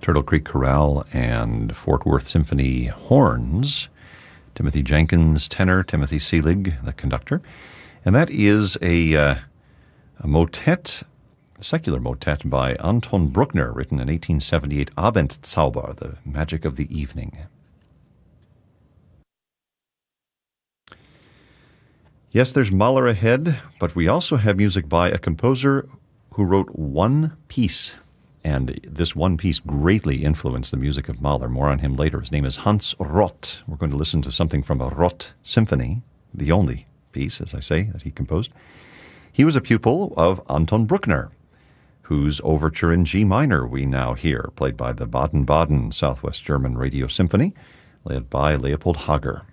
Turtle Creek Chorale and Fort Worth Symphony horns. Timothy Jenkins, tenor, Timothy Seelig, the conductor. And that is a motet, a secular motet by Anton Bruckner, written in 1878, Abendzauber, the magic of the evening. Yes, there's Mahler ahead, but we also have music by a composer who wrote one piece. And this one piece greatly influenced the music of Mahler. More on him later. His name is Hans Rott. We're going to listen to something from a Rott symphony, the only piece, as I say, that he composed. He was a pupil of Anton Bruckner, whose overture in G minor we now hear, played by the Baden-Baden Southwest German Radio Symphony, led by Leopold Hager.